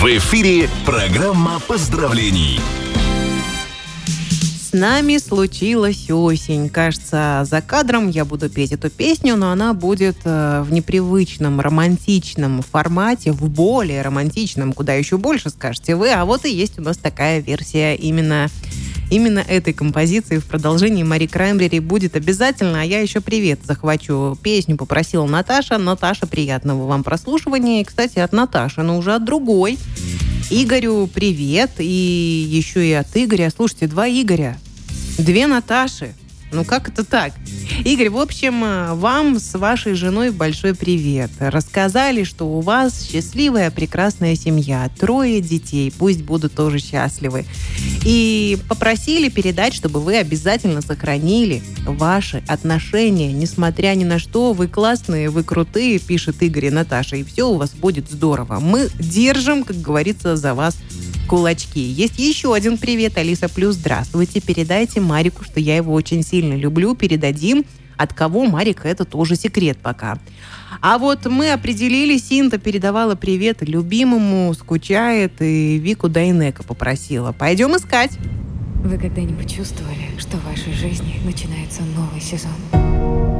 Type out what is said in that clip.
В эфире программа поздравлений. С нами случилась осень. Кажется, за кадром я буду петь эту песню, но она будет в непривычном романтичном формате, в более романтичном, куда еще больше скажете вы. А вот и есть у нас такая версия именно этой композиции в продолжении Мари Краймбрери будет обязательно. А я еще привет захвачу. Песню попросила Наташа. Наташа, приятного вам прослушивания. И, кстати, от Наташи, но уже от другой. Игорю привет. И еще и от Игоря. Слушайте, 2 Игоря, 2 Наташи. Ну как это так? Игорь, в общем, вам с вашей женой большой привет. Рассказали, что у вас счастливая, прекрасная семья. 3 детей, пусть будут тоже счастливы. И попросили передать, чтобы вы обязательно сохранили ваши отношения. Несмотря ни на что, вы классные, вы крутые, пишет Игорь и Наташа. И все у вас будет здорово. Мы держим, как говорится, за вас кулачки. Есть еще один привет. Алиса Плюс, здравствуйте. Передайте Марику, что я его очень сильно люблю. Передадим. От кого, Марика, это тоже секрет пока. А вот мы определили, Синта передавала привет любимому, скучает, и Вику Дайнека попросила. Пойдем искать. Вы когда-нибудь чувствовали, что в вашей жизни начинается новый сезон?